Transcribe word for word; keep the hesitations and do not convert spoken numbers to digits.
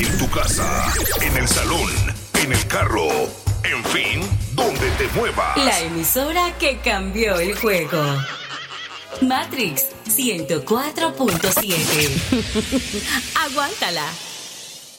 En tu casa, en el salón, en el carro, en fin, donde te muevas. La emisora que cambió el juego. Matrix ciento cuatro punto siete. Aguántala.